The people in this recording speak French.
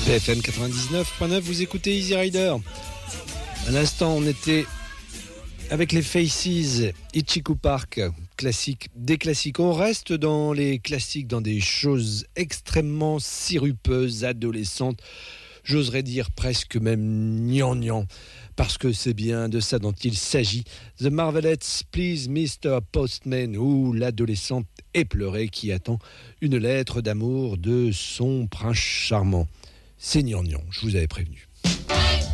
BFM 99.9, vous écoutez Easy Rider. À l'instant, on était avec les Faces, Ichiku Park, classique, des classiques. On reste dans les classiques, dans des choses extrêmement sirupeuses, adolescentes. J'oserais dire presque même gnangnan, parce que c'est bien de ça dont il s'agit. The Marvelettes, Please Mr. Postman, ou l'adolescente éplorée qui attend une lettre d'amour de son prince charmant. C'est gnangnan, je vous avais prévenu.